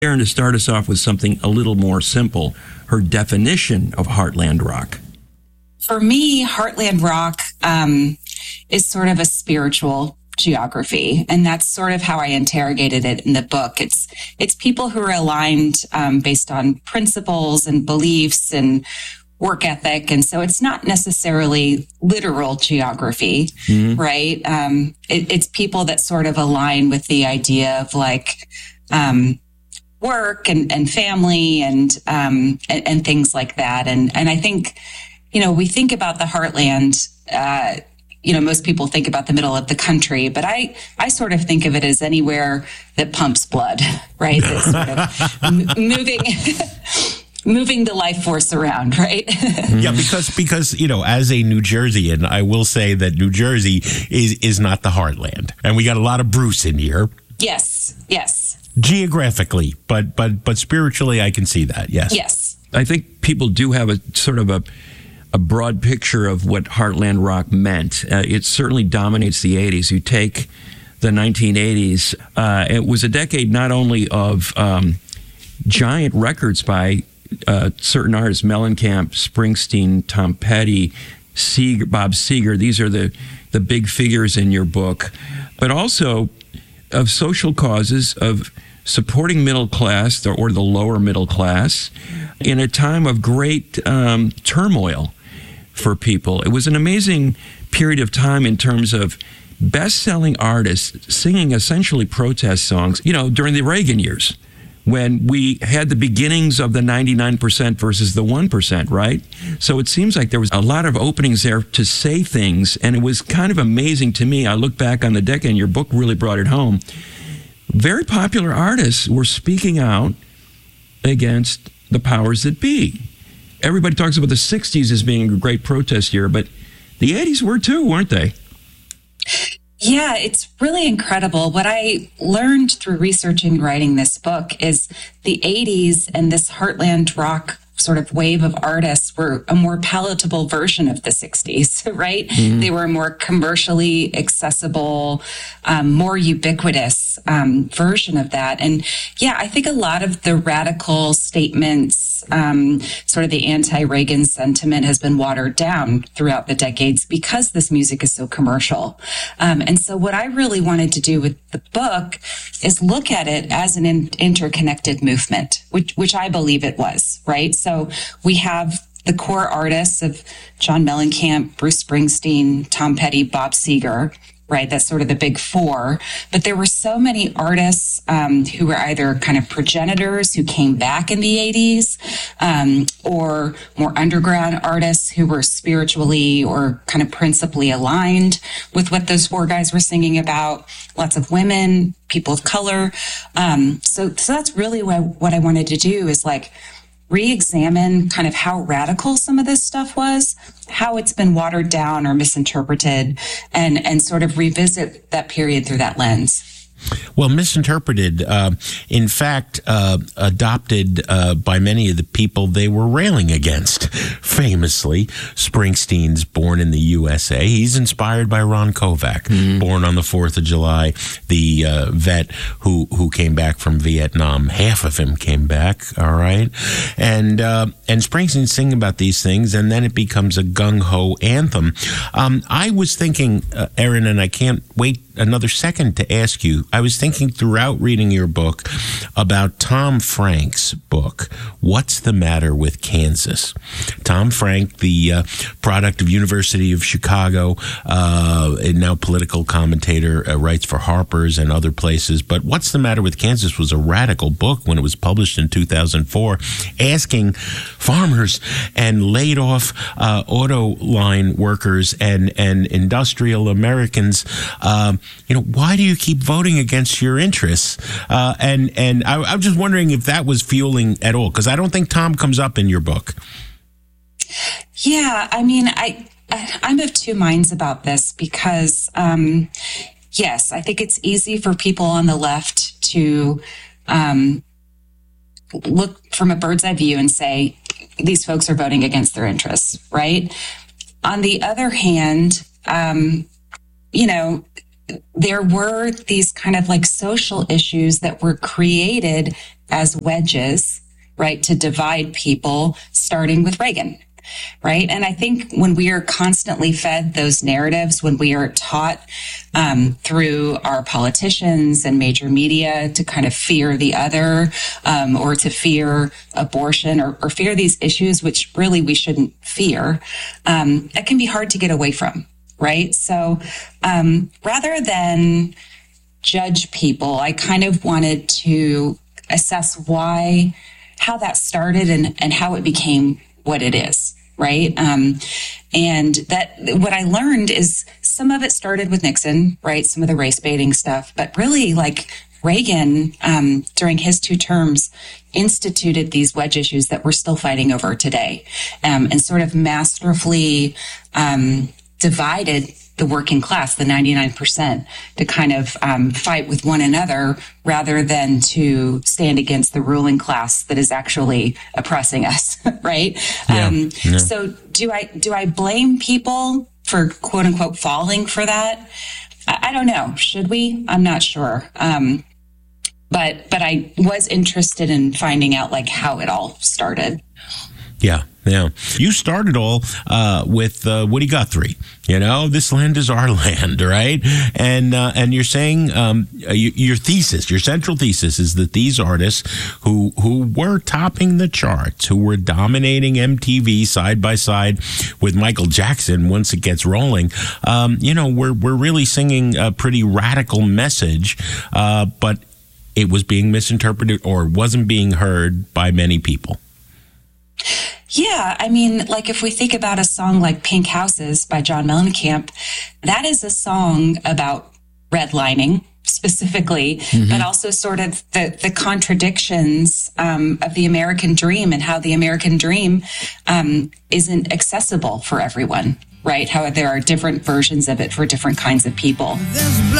Erin, to start us off with something a little more simple, her definition of heartland rock. For me, heartland rock is sort of a spiritual geography, and that's sort of how I interrogated it in the book. It's people who are aligned based on principles and beliefs and work ethic, and so it's not necessarily literal geography, right? It's people that sort of align with the idea of like work and family and things like that. And I think, we think about the heartland, most people think about the middle of the country, but I sort of think of it as anywhere that pumps blood, right? That's sort of moving the life force around, right? Yeah, because as a New Jerseyan, I will say that New Jersey is not the heartland, and we got a lot of Bruce in here. Yes. Geographically, but spiritually, I can see that. Yes. I think people do have a sort of a broad picture of what heartland rock meant. It certainly dominates the 80s. You take the 1980s, it was a decade not only of giant records by certain artists, Mellencamp, Springsteen, Tom Petty, Bob Seger. These are the big figures in your book, but also of social causes, of supporting middle class or the lower middle class in a time of great turmoil for people. It was an amazing period of time in terms of best-selling artists singing essentially protest songs, during the Reagan years, when we had the beginnings of the 99% versus the 1%, right? So it seems like there was a lot of openings there to say things, and it was kind of amazing to me. I look back on the decade, and your book really brought it home. Very popular artists were speaking out against the powers that be. Everybody talks about the 60s as being a great protest year, but the 80s were too, weren't they? Yeah, it's really incredible. What I learned through researching and writing this book is the 80s and this heartland rock sort of wave of artists were a more palatable version of the 60s, right? Mm-hmm. They were a more commercially accessible, more ubiquitous version of that. And yeah, I think a lot of the radical statements, sort of the anti-Reagan sentiment has been watered down throughout the decades because this music is so commercial. And so what I really wanted to do with the book is look at it as an interconnected movement, which I believe it was, right? So we have the core artists of John Mellencamp, Bruce Springsteen, Tom Petty, Bob Seger, right? That's sort of the big four. But there were so many artists who were either kind of progenitors who came back in the 80s or more underground artists who were spiritually or kind of principally aligned with what those four guys were singing about. Lots of women, people of color. So that's really what I wanted to do is like re-examine kind of how radical some of this stuff was, how it's been watered down or misinterpreted, and sort of revisit that period through that lens. Well, misinterpreted, in fact, adopted by many of the people they were railing against. Famously, Springsteen's Born in the USA. He's inspired by Ron Kovac, born on the 4th of July, the vet who came back from Vietnam. Half of him came back, all right? And Springsteen's singing about these things, and then it becomes a gung-ho anthem. I was thinking, Erin, and I can't wait another second to ask you, I was thinking throughout reading your book about Tom Frank's book, What's the Matter with Kansas? Tom Frank, the product of University of Chicago, and now political commentator, writes for Harper's and other places. But What's the Matter with Kansas was a radical book when it was published in 2004, asking farmers and laid off auto line workers and industrial Americans, why do you keep voting against your interests? And I'm just wondering if that was fueling at all, because I don't think Tom comes up in your book. Yeah, I mean, I'm of two minds about this because, yes, I think it's easy for people on the left to look from a bird's eye view and say, these folks are voting against their interests, right? On the other hand, there were these kind of like social issues that were created as wedges, right, to divide people, starting with Reagan. Right. And I think when we are constantly fed those narratives, when we are taught through our politicians and major media to kind of fear the other, or to fear abortion or fear these issues, which really we shouldn't fear, that can be hard to get away from. Right. So rather than judge people, I kind of wanted to assess how that started and how it became what it is. Right. And that what I learned is some of it started with Nixon, right? Some of the race baiting stuff, but really like Reagan, during his 2 terms, instituted these wedge issues that we're still fighting over today, and sort of masterfully, divided the working class, the 99%, to kind of fight with one another rather than to stand against the ruling class that is actually oppressing us, right? Yeah. So do I blame people for quote unquote falling for that? I don't know. Should we? I'm not sure. But I was interested in finding out like how it all started. Yeah. You started all with Woody Guthrie. This land is our land, right? And you're saying your thesis, your central thesis, is that these artists who were topping the charts, who were dominating MTV side by side with Michael Jackson once it gets rolling, we're really singing a pretty radical message, but it was being misinterpreted or wasn't being heard by many people. Yeah, I mean, like if we think about a song like Pink Houses by John Mellencamp, that is a song about redlining specifically, but also sort of the contradictions of the American dream and how the American dream isn't accessible for everyone, right? How there are different versions of it for different kinds of people.